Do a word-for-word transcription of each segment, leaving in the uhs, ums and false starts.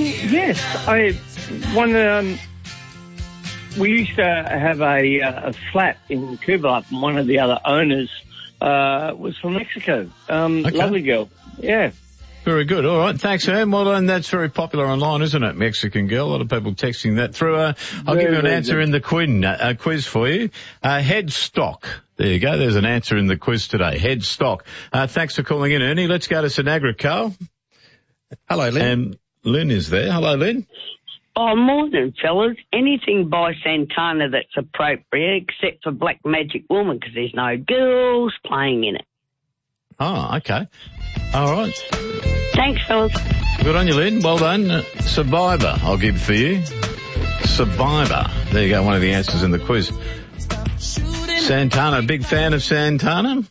Um, yes, I one. Um, we used to have a, uh, a flat in Kublai, and one of the other owners uh, was from Mexico. Um, Okay. Lovely girl. Yeah. Very good. All right. Thanks, Herm. Well done. That's very popular online, isn't it? Mexican girl. A lot of people texting that through. Uh, I'll Very, give you an very answer good. in the quiz, uh, quiz for you. Uh, headstock. There you go. There's an answer in the quiz today. Headstock. Uh, thanks for calling in, Ernie. Let's go to St Agra, Carl. Hello, Lynn. And Lynn is there. Hello, Lynn. Oh, morning, fellas. Anything by Santana that's appropriate, except for Black Magic Woman, because there's no girls playing in it. Oh, okay. All right. Thanks, fellas. Good on you, Lynn. Well done. Uh, Survivor, I'll give for you. Survivor. There you go, one of the answers in the quiz. Santana, big fan of Santana?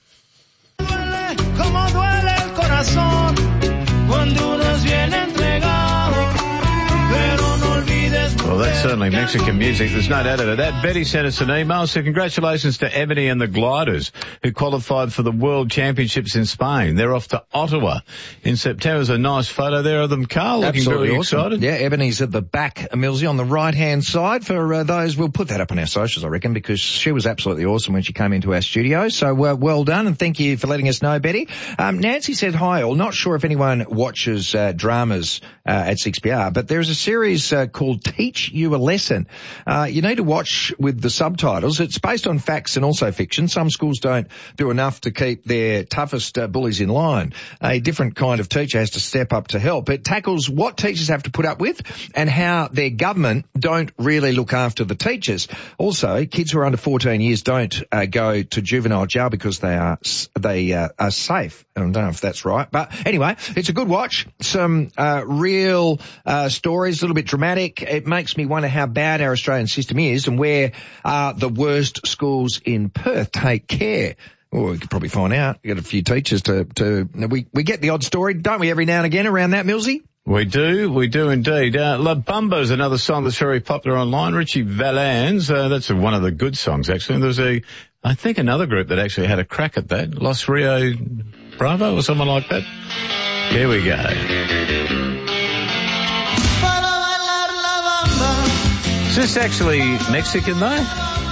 Well, that's certainly Mexican music. There's no doubt about that. Betty sent us an email. So congratulations to Ebony and the Gliders, who qualified for the World Championships in Spain. They're off to Ottawa in September. There's a nice photo there of them, Carl. Looking Absolutely very awesome. excited. Yeah, Ebony's at the back, Millsy, on the right-hand side. For uh, those, we'll put that up on our socials, I reckon, because she was absolutely awesome when she came into our studio. So uh, well done, and thank you for letting us know, Betty. Um, Nancy said, hi all. Not sure if anyone watches uh, dramas uh, at six P R, but there's a series uh, called Teach You a Lesson. Uh, you need to watch with the subtitles. It's based on facts and also fiction. Some schools don't do enough to keep their toughest uh, bullies in line. A different kind of teacher has to step up to help. It tackles what teachers have to put up with and how their government don't really look after the teachers. Also, kids who are under fourteen years don't uh, go to juvenile jail because they are they uh, are safe. I don't know if that's right, but anyway, it's a good watch. Some uh, real uh, stories, a little bit dramatic. It makes me wonder how bad our Australian system is and where uh, the worst schools in Perth take care. Well, we could probably find out. We got a few teachers to, to, we, we get the odd story, don't we, every now and again around that, Millsy? We do, we do indeed. Uh, La Bamba is another song that's very popular online. Richie Valens, uh, that's one of the good songs actually. And there's a, I think another group that actually had a crack at that. Los Rio Bravo or someone like that. Here we go. Is this actually Mexican though?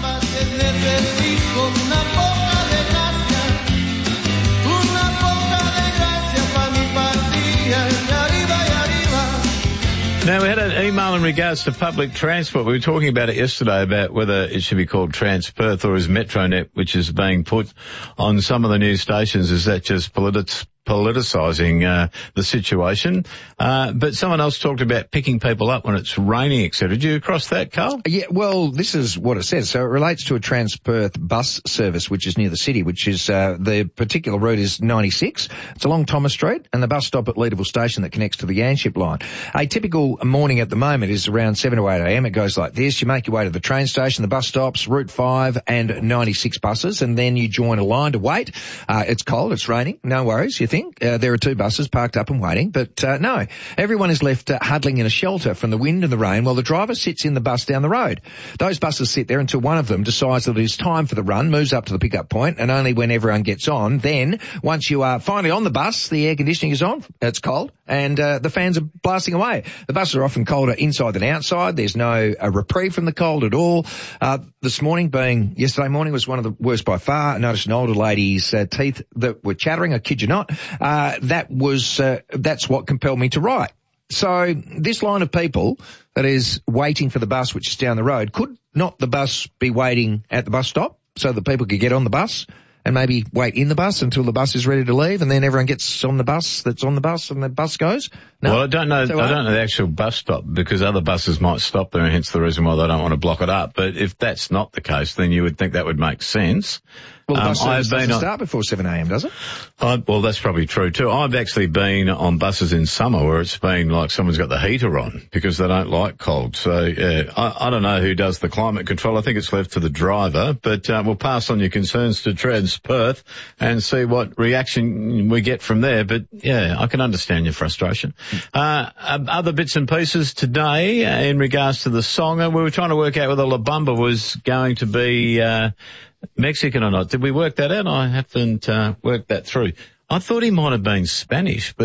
Now, we had an email in regards to public transport. We were talking about it yesterday about whether it should be called Transperth or is Metronet, which is being put on some of the news stations, is that just politi- politicising uh, the situation? Uh, but someone else talked about picking people up when it's raining, et cetera. Did you cross that, Carl? Yeah, well, this is what it says. So it relates to a Transperth bus service, which is near the city, which is, uh, the particular route is ninety-six. It's along Thomas Street and the bus stop at Leederville Station that connects to the Yanship line. A typical morning at the moment is around seven to eight a.m. It goes like this. You make your way to the train station, the bus stops, Route five and ninety-six buses, and then you join a line to wait. Uh, it's cold, it's raining, no worries, you think. Uh, there are two buses parked up and waiting, but uh, no. Everyone is left uh, huddling in a shelter from the wind and the rain while the driver sits in the bus down the road. Those buses sit there until one of them decides that it is time for the run, moves up to the pickup point, and only when everyone gets on, then once you are finally on the bus, the air conditioning is on, it's cold, and uh, the fans are blasting away. The buses are often colder inside than outside. There's no uh, reprieve from the cold at all. Uh, this morning being, yesterday morning was one of the worst by far. I noticed an older lady's uh, teeth that were chattering, I kid you not. Uh, that was, uh, that's what compelled me to write. So this line of people that is waiting for the bus, which is down the road, could not the bus be waiting at the bus stop so that people could get on the bus and maybe wait in the bus until the bus is ready to leave, and then everyone gets on the bus that's on the bus and the bus goes? No? Well, I don't know, So, I uh, don't know the actual bus stop because other buses might stop there and hence the reason why they don't want to block it up. But if that's not the case, then you would think that would make sense. Well, the bus Um, service I've been doesn't on- start before seven a.m., does it? I, well, that's probably true too. I've actually been on buses in summer where it's been like someone's got the heater on because they don't like cold. So, yeah, I, I don't know who does the climate control. I think it's left to the driver, but uh, we'll pass on your concerns to Transperth and see what reaction we get from there. But, yeah, I can understand your frustration. Uh, other bits and pieces today uh, in regards to the song, we were trying to work out whether La Bamba was going to be uh, Mexican or not. Did we work that out? I haven't uh, worked that through. I thought he might have been Spanish, but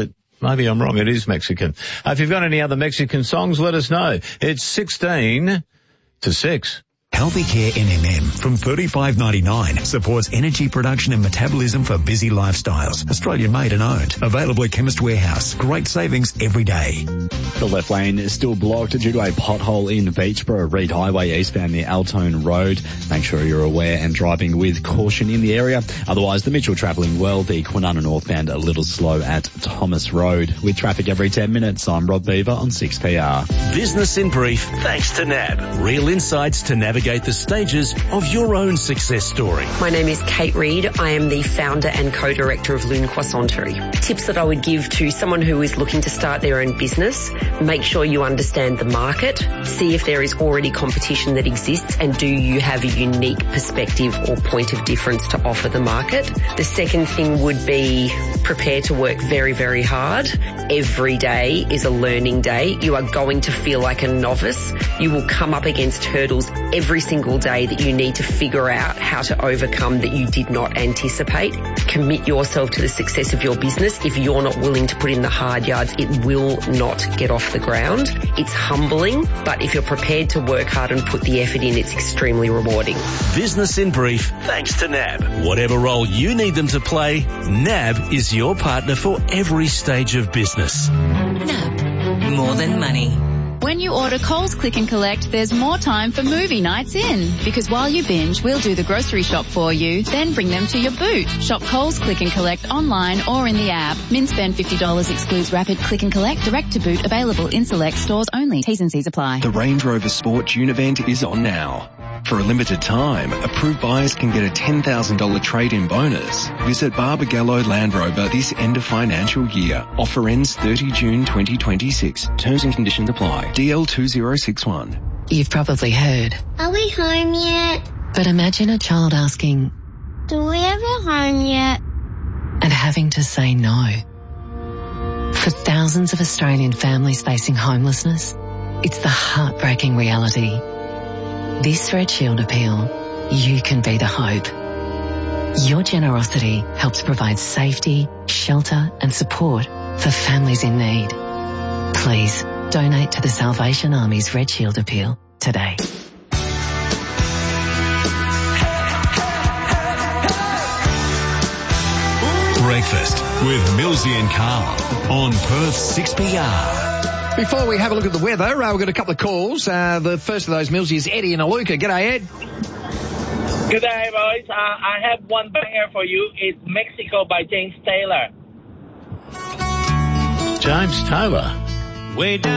maybe I'm wrong. It is Mexican. Uh, if you've got any other Mexican songs, let us know. It's sixteen to six. Healthy Care N M M from thirty-five ninety-nine supports energy production and metabolism for busy lifestyles. Australian made and owned. Available at Chemist Warehouse. Great savings every day. The left lane is still blocked due to a pothole in Beachborough, Reed Highway eastbound near Altone Road. Make sure you're aware and driving with caution in the area. Otherwise, the Mitchell travelling well. The Kwinana northbound a little slow at Thomas Road. With traffic every ten minutes, I'm Rod Beaver on six P R. Business in brief, thanks to N A B. Real insights to navigate the stages of your own success story. My name is Kate Reid. I am the founder and co-director of Lune Croissanterie. Tips that I would give to someone who is looking to start their own business: make sure you understand the market, see if there is already competition that exists, and do you have a unique perspective or point of difference to offer the market. The second thing would be prepare to work very, very hard. Every day is a learning day. You are going to feel like a novice. You will come up against hurdles every single day that you need to figure out how to overcome that you did not anticipate. Commit yourself to the success of your business. If you're not willing to put in the hard yards, it will not get off the ground. It's humbling, but if you're prepared to work hard and put the effort in, it's extremely rewarding. Business in brief, thanks to N A B. Whatever role you need them to play, N A B is your partner for every stage of business. N A B. More than money. When you order Coles Click and Collect, there's more time for movie nights in. Because while you binge, we'll do the grocery shop for you, then bring them to your boot. Shop Coles Click and Collect online or in the app. Min spend fifty dollars excludes rapid click and collect, direct to boot, available in select stores only. T's and C's apply. The Range Rover Sport June event is on now. For a limited time, approved buyers can get a ten thousand dollars trade-in bonus. Visit Barbagallo Land Rover this end of financial year. Offer ends thirtieth of June twenty twenty-six. Terms and conditions apply. D L two zero six one. You've probably heard. Are we home yet? But imagine a child asking, do we ever home yet? And having to say no. For thousands of Australian families facing homelessness, it's the heartbreaking reality. This Red Shield appeal, you can be the hope. Your generosity helps provide safety, shelter and support for families in need. Please donate to the Salvation Army's Red Shield appeal today. Breakfast with Millsy and Carl on Perth six P R. Before we have a look at the weather, uh, we've got a couple of calls. Uh, the first of those, Millsy, is Eddie in Aluka. G'day, Ed. Good day, boys. Uh, I have one banger for you. It's Mexico by James Taylor. James Taylor. Way down.